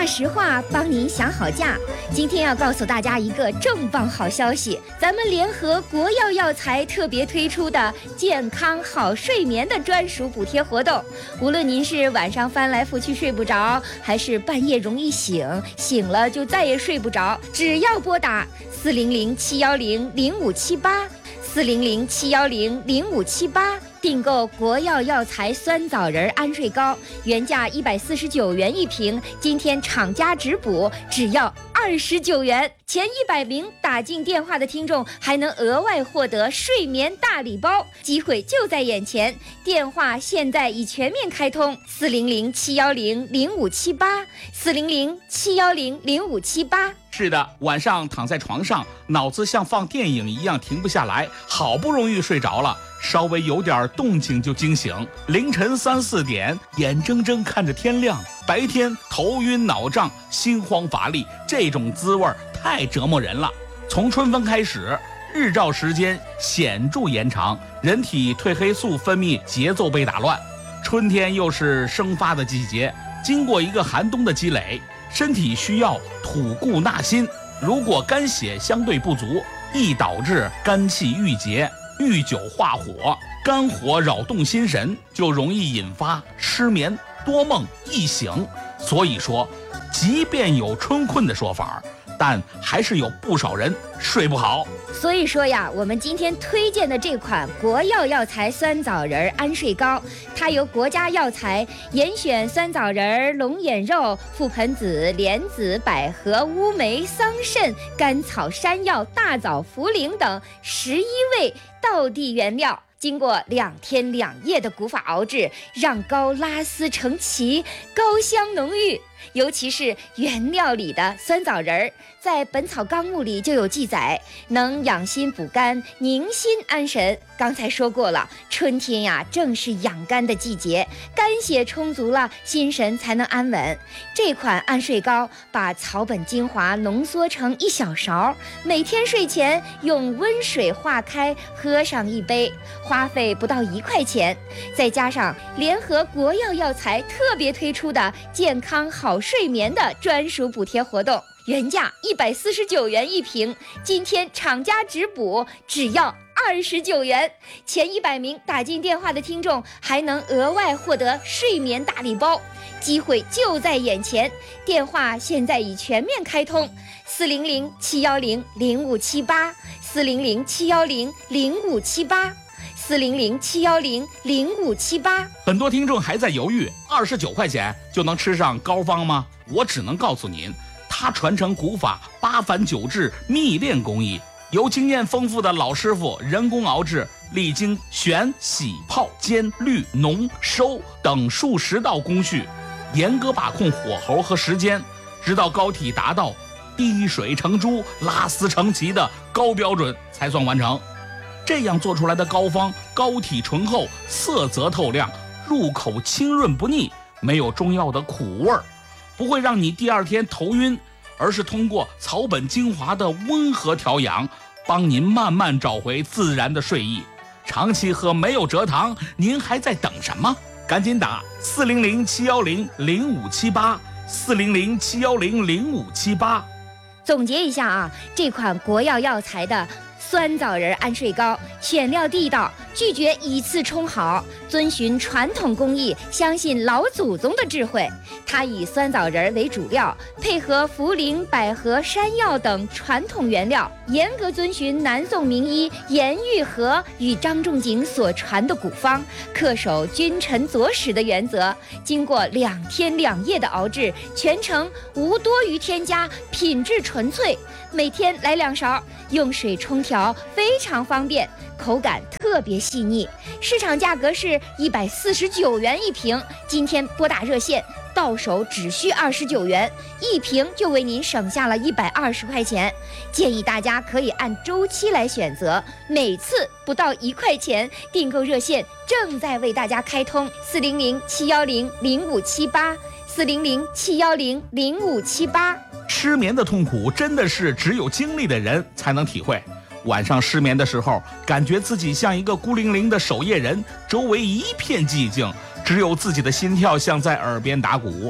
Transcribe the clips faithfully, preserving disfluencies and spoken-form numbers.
实话帮您想好价。今天要告诉大家一个重磅好消息，咱们联合国药药材特别推出的健康好睡眠的专属补贴活动。无论您是晚上翻来覆去睡不着，还是半夜容易醒，醒了就再也睡不着，只要拨打四零零七幺零零五七八四零零七幺零零五七八。订购国药药材酸枣仁安睡膏，原价一百四十九元一瓶，今天厂家直补只要二十九元。前一百名打进电话的听众还能额外获得睡眠大礼包，机会就在眼前。电话现在已全面开通，四零零七幺零零五七八四零零七幺零零五七八。 是的，晚上躺在床上，脑子像放电影一样停不下来，好不容易睡着了，稍微有点动静就惊醒，凌晨三四点眼睁睁看着天亮，白天头晕脑胀心慌乏力，这种滋味太折磨人了。从春分开始，日照时间显著延长，人体褪黑素分泌节奏被打乱，春天又是生发的季节，经过一个寒冬的积累，身体需要吐故纳新，如果肝血相对不足，易导致肝气郁结，遇久化火，肝火扰动心神，就容易引发失眠、多梦、易醒。所以说，即便有春困的说法，但还是有不少人睡不好。 所以说呀，我们今天推荐的这款国药药材酸枣仁安睡膏，它由国家药材严选酸枣仁、龙眼肉、覆盆子、莲子、百合、乌梅、桑葚、甘草、山药、大枣、茯苓等十一味道地原料，经过两天两夜的古法熬制，让膏拉丝成旗，膏香浓郁。尤其是原料里的酸枣仁儿，在《本草纲目》里就有记载，能养心补肝、宁心安神。刚才说过了，春天呀，正是养肝的季节，肝血充足了，心神才能安稳。这款安睡膏把草本精华浓缩成一小勺，每天睡前用温水化开，喝上一杯，花费不到一块钱。再加上联合国药药材特别推出的健康好睡眠的专属补贴活动，原价一百四十九元一瓶，今天厂家直补只要二十九元。前一百名打进电话的听众还能额外获得睡眠大礼包，机会就在眼前。电话现在已全面开通，四零零七幺零零五七八四零零七幺零零五七八四零零七幺零零五七八。 很多听众还在犹豫，二十九块钱就能吃上膏方吗？我只能告诉您，它传承古法八返九制秘炼工艺，由经验丰富的老师傅人工熬制，历经选、洗、泡、煎、滤、浓、收等数十道工序，严格把控火候和时间，直到膏体达到滴水成珠、拉丝成旗的高标准才算完成。这样做出来的膏方，膏体醇厚，色泽透亮，入口清润不腻，没有中药的苦味儿，不会让你第二天头晕，而是通过草本精华的温和调养，帮您慢慢找回自然的睡意。长期喝没有蔗糖，您还在等什么？赶紧打四零零七幺零零五七八四零零七幺零零五七八。 总结一下啊，这款国药药材的酸枣仁安睡膏，选料地道，拒绝以次充好，遵循传统工艺，相信老祖宗的智慧。它以酸枣仁为主料，配合茯苓、百合、山药等传统原料，严格遵循南宋名医严玉和与张仲景所传的古方，恪守君臣佐使的原则。经过两天两夜的熬制，全程无多余添加，品质纯粹。每天来两勺，用水冲调非常方便，口感特别细腻。市场价格是一百四十九元一瓶，今天拨打热线到手只需二十九元，一瓶就为您省下了一百二十块钱。建议大家可以按周期来选择，每次不到一块钱。订购热线正在为大家开通，四零零七幺零零五七八四零零七幺零零五七八。 失眠的痛苦真的是只有经历的人才能体会。晚上失眠的时候，感觉自己像一个孤零零的守夜人，周围一片寂静，只有自己的心跳像在耳边打鼓。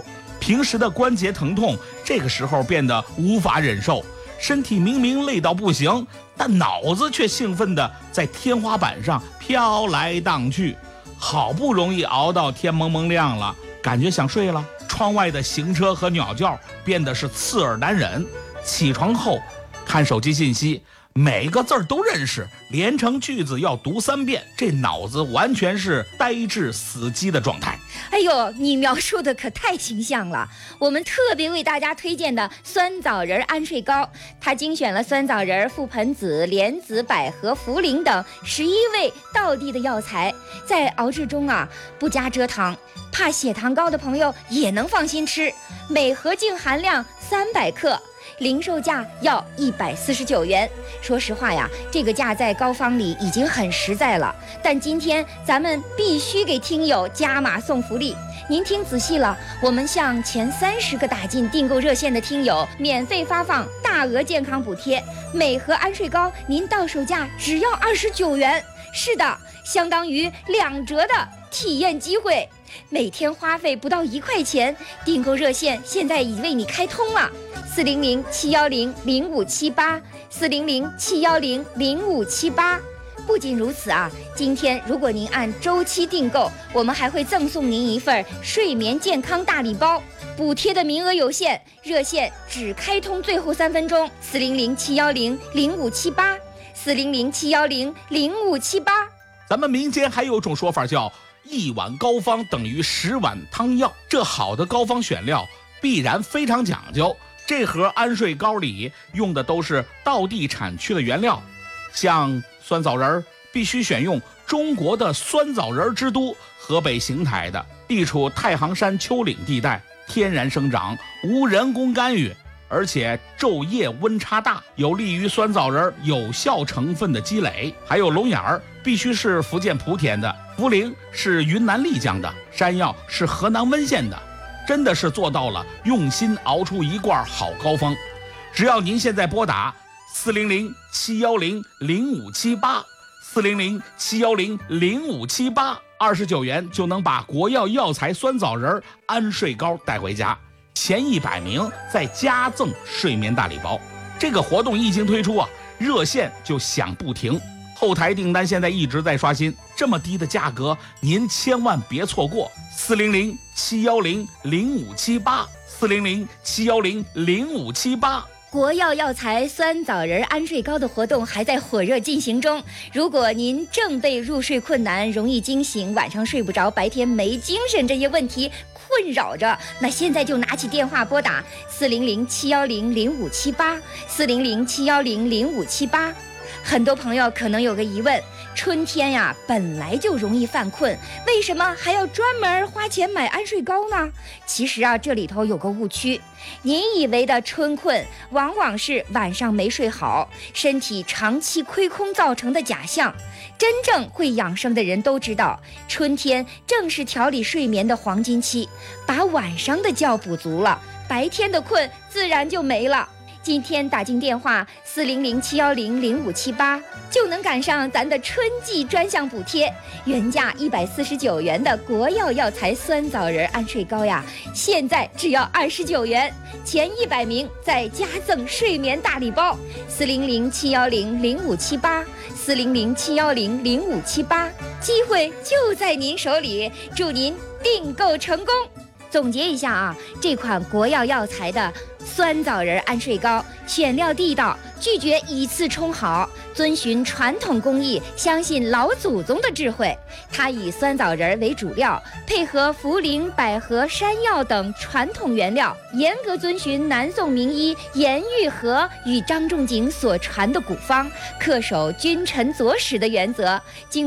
平时的关节疼痛，这个时候变得无法忍受，身体明明累到不行，但脑子却兴奋地在天花板上飘来荡去。好不容易熬到天蒙蒙亮了，感觉想睡了，窗外的行车和鸟叫变得是刺耳难忍。起床后看手机信息，每个字儿都认识，连成句子要读三遍，这脑子完全是呆滞死机的状态。 哎呦，你描述的可太形象了。我们特别为大家推荐的酸枣仁安睡膏，它精选了酸枣仁、覆盆子、莲子、百合、茯苓等十一味道地的药材，在熬制中啊不加蔗糖，怕血糖高的朋友也能放心吃。每盒净含量三百克，零售价要一百四十九元。说实话呀，这个价在膏方里已经很实在了，但今天咱们必须给听友加码送福利。您听仔细了，我们向前三十个打进订购热线的听友免费发放大额健康补贴，每盒安睡膏您到手价只要二十九元。是的，相当于两折的体验机会，每天花费不到一块钱。订购热线现在已为你开通了，四零零七幺零零五七八，四零零七幺零零五七八。不仅如此啊，今天如果您按周期订购，我们还会赠送您一份睡眠健康大礼包。补贴的名额有限，热线只开通最后三分钟，四零零七幺零零五七八，四零零七幺零零五七八。 咱们民间还有种说法叫一碗膏方等于十碗汤药，这好的膏方选料必然非常讲究。这盒安睡膏里用的都是道地产区的原料，像酸枣仁必须选用中国的酸枣仁之都河北邢台的，地处太行山丘陵地带，天然生长，无人工干预，而且昼夜温差大，有利于酸枣仁有效成分的积累。还有龙眼儿必须是福建莆田的，茯苓是云南丽江的，山药是河南温县的，真的是做到了用心熬出一罐好膏方。只要您现在拨打四零零七幺零零五七八，四零零七幺零零五七八，二十九元就能把国药药材酸枣仁安睡膏带回家，前一百名再加赠睡眠大礼包。这个活动一经推出啊，热线就响不停，后台订单现在一直在刷新，这么低的价格您千万别错过，四零零七幺零零五七八，四零零七幺零零五七八。 国药药材酸枣仁安睡膏的活动还在火热进行中。如果您正被入睡困难、容易惊醒、晚上睡不着、白天没精神这些问题困扰着，那现在就拿起电话拨打四零零七幺零零五七八，四零零七幺零零五七八。很多朋友可能有个疑问，春天呀本来就容易犯困，为什么还要专门花钱买安睡膏呢？其实啊，这里头有个误区，您以为的春困往往是晚上没睡好，身体长期亏空造成的假象。真正会养生的人都知道，春天正是调理睡眠的黄金期，把晚上的觉补足了，白天的困自然就没了。今天打进电话四零零七幺零零五七八，就能赶上咱的春季专项补贴，原价一百四十九元的国药药材酸枣仁安睡膏呀，现在只要二十九元，前一百名再加赠睡眠大礼包。四零零七幺零零五七八，四零零七幺零零五七八，机会就在您手里，祝您订购成功。总结一下啊，这款国药药材的酸枣仁安睡膏，选料地道，拒绝以次充好，遵循传统工艺，相信老祖宗的智慧。它以酸枣仁为主料，配合茯苓、百合、山药等传统原料，严格遵循南宋名医严玉和与张仲景所传的古方，恪守君臣佐使的原则，经